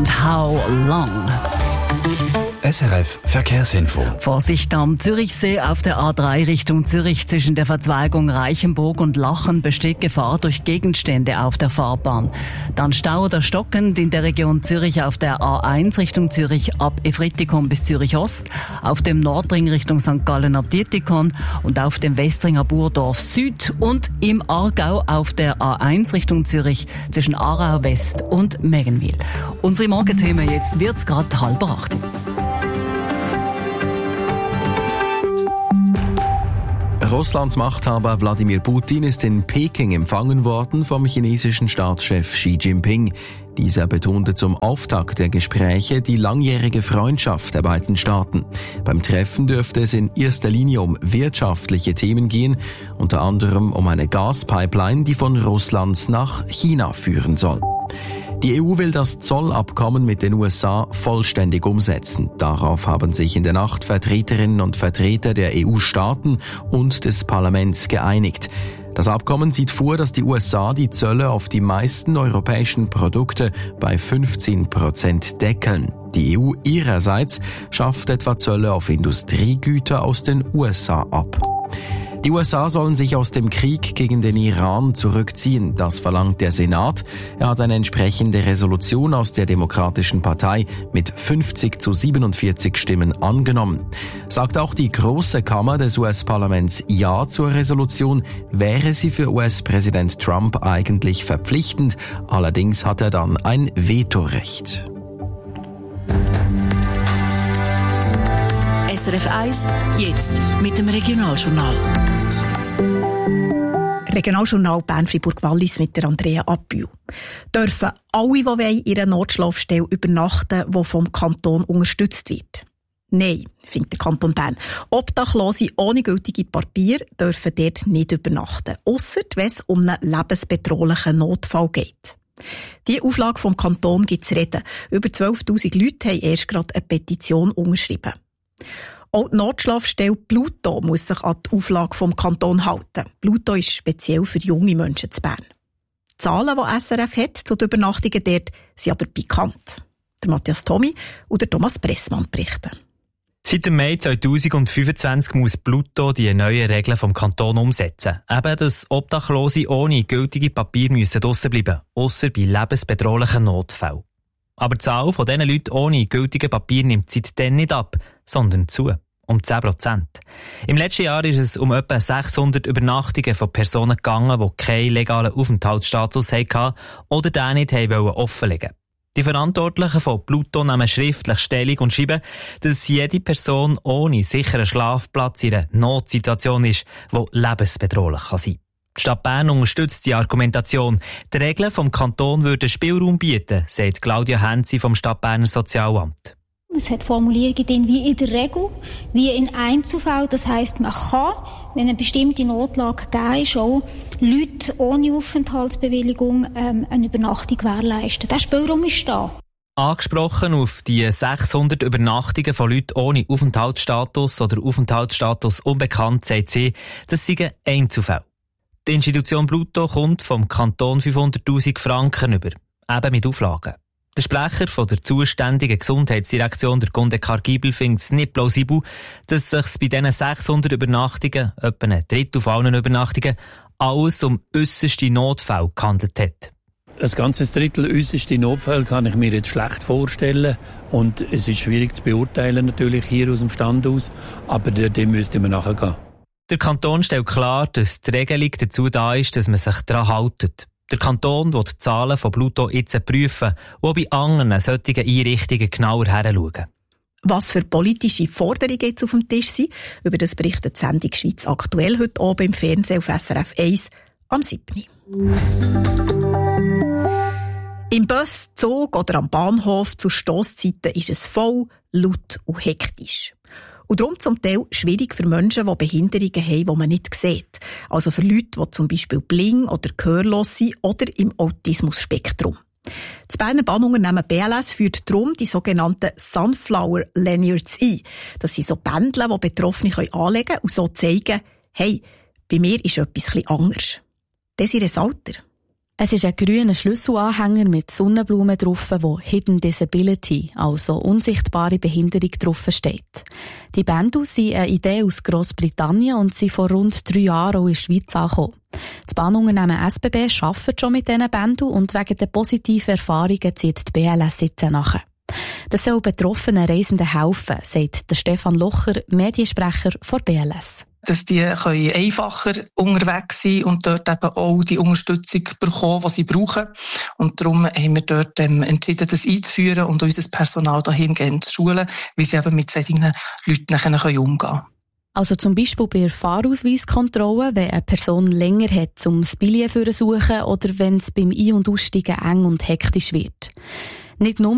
and how long? SRF Verkehrsinfo. Vorsicht am Zürichsee auf der A3 Richtung Zürich zwischen der Verzweigung Reichenburg und Lachen besteht Gefahr durch Gegenstände auf der Fahrbahn. Dann Stau oder stockend in der Region Zürich auf der A1 Richtung Zürich ab Efritikum bis Zürich Ost, auf dem Nordring Richtung St. Gallen ab Dietikon und auf dem Westring ab Urdorf Süd und im Aargau auf der A1 Richtung Zürich zwischen Aarau West und Meggenwil. Unsere Morgenthemen jetzt wird's gerade 7:30. Russlands Machthaber Wladimir Putin ist in Peking empfangen worden vom chinesischen Staatschef Xi Jinping. Dieser betonte zum Auftakt der Gespräche die langjährige Freundschaft der beiden Staaten. Beim Treffen dürfte es in erster Linie um wirtschaftliche Themen gehen, unter anderem um eine Gaspipeline, die von Russland nach China führen soll. Die EU will das Zollabkommen mit den USA vollständig umsetzen. Darauf haben sich in der Nacht Vertreterinnen und Vertreter der EU-Staaten und des Parlaments geeinigt. Das Abkommen sieht vor, dass die USA die Zölle auf die meisten europäischen Produkte bei 15% deckeln. Die EU ihrerseits schafft etwa Zölle auf Industriegüter aus den USA ab. Die USA sollen sich aus dem Krieg gegen den Iran zurückziehen. Das verlangt der Senat. Er hat eine entsprechende Resolution aus der Demokratischen Partei mit 50-47 Stimmen angenommen. Sagt auch die Große Kammer des US-Parlaments Ja zur Resolution, wäre sie für US-Präsident Trump eigentlich verpflichtend. Allerdings hat er dann ein Vetorecht. SRF 1, jetzt mit dem Regionaljournal. Regionaljournal Bern-Fribourg-Wallis mit der Andrea Appühl. Dürfen alle, die wollen, in einer Notschlafstelle übernachten, die vom Kanton unterstützt wird? Nein, findet der Kanton Bern. Obdachlose ohne gültige Papiere dürfen dort nicht übernachten, ausser wenn es um einen lebensbedrohlichen Notfall geht. Die Auflage vom Kanton gibt es reden. Über 12'000 Leute haben erst gerade eine Petition unterschrieben. Auch die Notschlafstelle Pluto muss sich an die Auflage vom Kanton halten. Pluto ist speziell für junge Menschen zu Bern. Die Zahlen, die SRF hat zu den Übernachtungen dort, sind aber bekannt. Der Matthias Thomi und der Thomas Pressmann berichten. Seit dem Mai 2025 muss Pluto die neuen Regeln vom Kanton umsetzen. Eben, dass Obdachlose ohne gültige Papiere müssen draussen bleiben, ausser bei lebensbedrohlichen Notfällen. Aber die Zahl von diesen Leuten ohne gültige Papier nimmt seitdem nicht ab, sondern zu. Um 10%. Im letzten Jahr ist es um etwa 600 Übernachtungen von Personen gegangen, die keinen legalen Aufenthaltsstatus hatten oder den nicht offenlegen wollten. Die Verantwortlichen von Pluto nehmen schriftlich Stellung und schreiben, dass jede Person ohne sicheren Schlafplatz in einer Notsituation ist, die lebensbedrohlich sein kann. Die Stadt Bern unterstützt die Argumentation. Die Regeln vom Kanton würden Spielraum bieten, sagt Claudia Henzi vom Stadt Berner Sozialamt. Es hat Formulierungen drin, wie in der Regel, wie in Einzelfällen. Das heisst, man kann, wenn eine bestimmte Notlage gegeben ist, auch Leute ohne Aufenthaltsbewilligung eine Übernachtung gewährleisten. Der Spielraum ist da. Angesprochen auf die 600 Übernachtungen von Leuten ohne Aufenthaltsstatus oder Aufenthaltsstatus unbekannt, sagt sie, das seien Einzelfälle. Die Institution Pluto kommt vom Kanton 500'000 Franken über, eben mit Auflagen. Der Sprecher von der zuständigen Gesundheitsdirektion, der Gunde Kargibel, findet es nicht plausibel, dass es sich bei diesen 600 Übernachtungen, etwa ein Drittel von allen Übernachtungen, alles um äusserste Notfälle gehandelt hat. Ein ganzes Drittel äusserste Notfälle kann ich mir jetzt schlecht vorstellen. Und es ist schwierig zu beurteilen, natürlich hier aus dem Stand aus. Aber dem müsste man nachgehen. Der Kanton stellt klar, dass die Regelung dazu da ist, dass man sich daran hält. Der Kanton will die Zahlen von Pluto jetzt prüfen und bei anderen solchen Einrichtungen genauer hinschauen. Was für politische Forderungen jetzt auf dem Tisch sind, über das berichtet die Sendung «Schweiz aktuell» heute oben im Fernsehen auf SRF 1 am 7. Im Bus, Zug oder am Bahnhof zu Stosszeiten ist es voll, laut und hektisch. Und darum zum Teil schwierig für Menschen, die Behinderungen haben, die man nicht sieht. Also für Leute, die zum Beispiel blind oder gehörlos sind oder im Autismus-Spektrum. Das Berner Bahnunternehmen BLS führt darum die sogenannten Sunflower Lanyards ein. Das sind so Bändel, die Betroffene anlegen können und so zeigen, hey, bei mir ist etwas etwas anders. Das ist ihr Alter. Es ist ein grüner Schlüsselanhänger mit Sonnenblumen drauf, wo Hidden Disability, also unsichtbare Behinderung, drauf steht. Die Bändel sind eine Idee aus Grossbritannien und sind vor rund 3 Jahren auch in der Schweiz angekommen. Das Bahnunternehmen SBB arbeitet schon mit diesen Bändeln und wegen der positiven Erfahrungen zieht die BLS jetzt nachher. Das soll betroffenen Reisenden helfen, sagt der Stefan Locher, Mediensprecher von BLS. Dass die einfacher unterwegs sein und dort eben auch die Unterstützung bekommen, die sie brauchen. Und darum haben wir dort entschieden, das einzuführen und unser Personal dahingehend zu schulen, wie sie eben mit solchen Leuten umgehen können. Also zum Beispiel bei der Fahrausweiskontrolle, wenn eine Person länger hat, um das Billett zu suchen oder wenn es beim Ein- und Aussteigen eng und hektisch wird. Nicht nur